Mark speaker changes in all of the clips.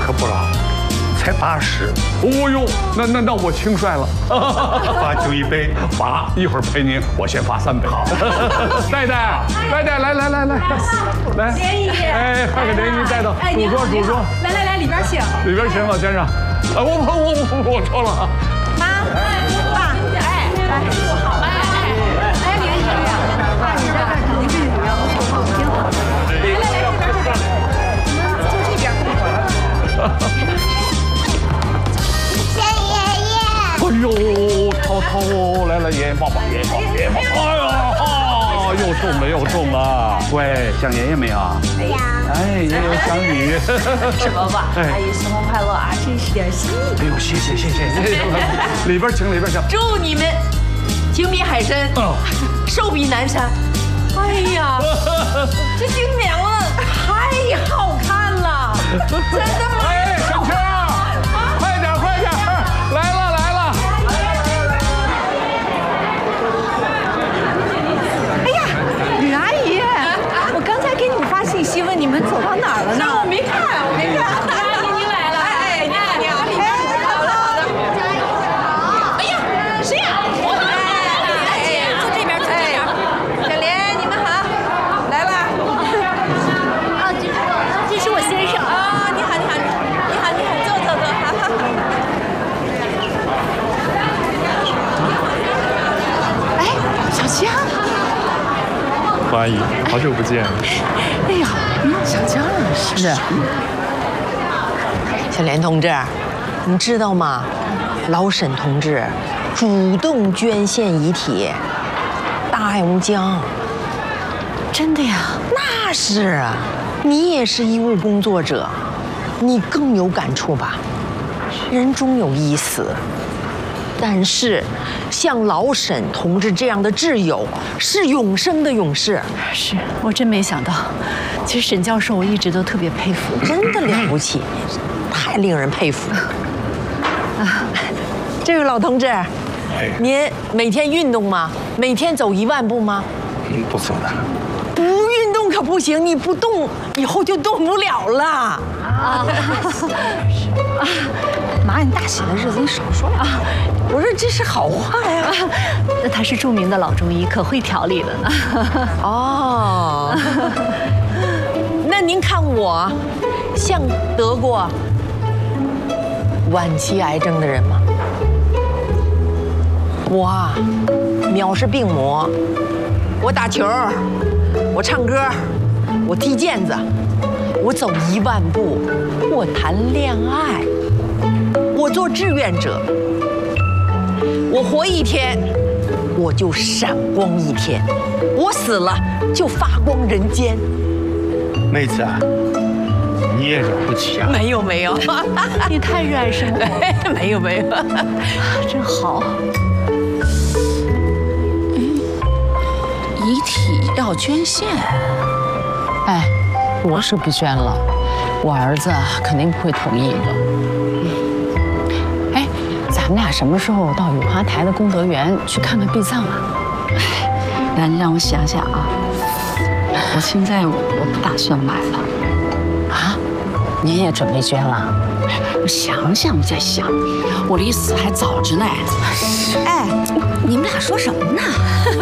Speaker 1: 可不老，才80。哦呦，那我轻率了。罚酒一杯，罚一会儿陪您，我先罚3杯。好，戴，来，
Speaker 2: 联谊，
Speaker 1: 哎，快给联谊带到主桌。
Speaker 2: 来，里边请。
Speaker 1: 里边请，老先生。我错了啊。
Speaker 2: 妈，爸，来，好，联谊，爸，你在这儿，你这里边好，挺好。来，就这边。
Speaker 3: 谢爷爷。
Speaker 1: 哎呦，涛，来，爷爷抱抱。哎呀，又中了。喂，想爷爷没有？
Speaker 3: 想。
Speaker 1: 哎，爷爷想你。
Speaker 4: 什么吧？阿姨生活快乐啊，真是点心意。
Speaker 1: 哎呦，谢谢。里边请。
Speaker 4: 祝你们情比海深，寿比南山。哎呀，这新娘子太好看了，真的吗？
Speaker 1: 哎，沈清，快点，来了。
Speaker 2: 哎呀，吕阿姨，我刚才给你们发信息问你们走到哪儿了呢？
Speaker 4: 我没看。阿姨您来了，哎，你好，好的。哎呀，谁呀？我好，坐这边。
Speaker 2: 小莲，你们好，来了。
Speaker 4: 这是我先生啊，你好，坐，好。
Speaker 2: 哎，小江。
Speaker 5: 阿姨，好久不见。
Speaker 2: 哎呀，小江是。
Speaker 6: 小莲同志，你知道吗？老沈同志主动捐献遗体，大爱无疆。
Speaker 2: 真的呀？
Speaker 6: 那是啊，你也是医务工作者，你更有感触吧？人终有一死，但是像老沈同志这样的挚友是永生的勇士。
Speaker 2: 是我真没想到，其实沈教授我一直都特别佩服，
Speaker 6: 真的了不起，太令人佩服了。啊，这位老同志，您每天运动吗？每天走1万步吗？
Speaker 1: 不走的。
Speaker 6: 不运动可不行，你不动以后就动不了了。
Speaker 2: 妈，你大喜的日子你少说啊！
Speaker 6: 我说这是好话呀。
Speaker 2: 那他是著名的老中医，可会调理了呢。
Speaker 6: 哦，那您看我像得过晚期癌症的人吗？我啊，藐视病魔，我打球，我唱歌，我踢毽子，我走1万步，我谈恋爱，我做志愿者，我活1天，我就闪光1天，我死了就发光人间。
Speaker 1: 妹子啊，你也了不起啊！
Speaker 6: 没有，
Speaker 2: 你太热爱生活，
Speaker 6: 没有，
Speaker 2: 真好。
Speaker 7: 遗体要捐献，哎，我是不捐了，我儿子肯定不会同意的。哎，咱们俩什么时候到雨花台的功德园去看看殡葬啊？哎，让我想想啊，我现在我不打算买了。啊？您也准备捐了？我想再想，我离死还早着呢。
Speaker 3: 哎，你们俩说什么呢？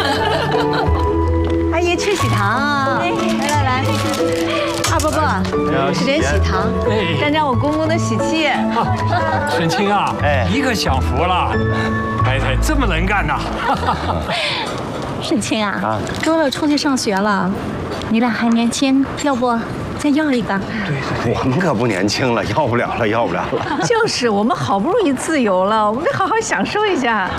Speaker 2: 阿姨吃喜糖啊！来，二伯伯，吃点喜糖，沾沾我公公的喜气。
Speaker 5: 沈清啊，一个享福了，太太这么能干呐！
Speaker 8: 沈清啊，哥哥出去上学了，你俩还年轻，要不再要一个？
Speaker 9: 对，我们可不年轻了，要不了了。
Speaker 2: 就是我们好不容易自由了，我们得好好享受一下。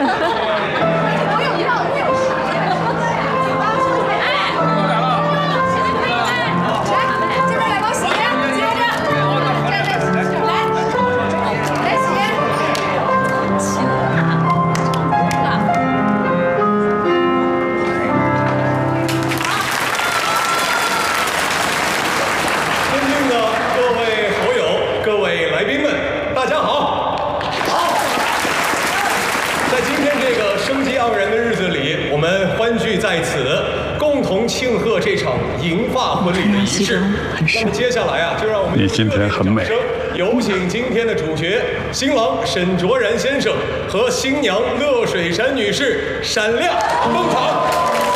Speaker 10: 在此共同庆贺这场银发婚礼的仪式。那么接下来啊，就让我们
Speaker 1: 你今天很美，
Speaker 10: 有请今天的主角新郎沈卓然先生和新娘乐水珊女士闪亮登场。